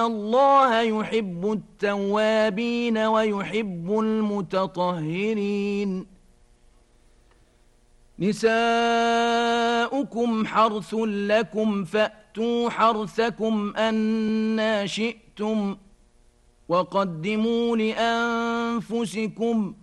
الله يحب التوابين ويحب المتطهرين نساؤكم حرث لكم فأتوا حرثكم أنى شئتم وقدموا لأنفسكم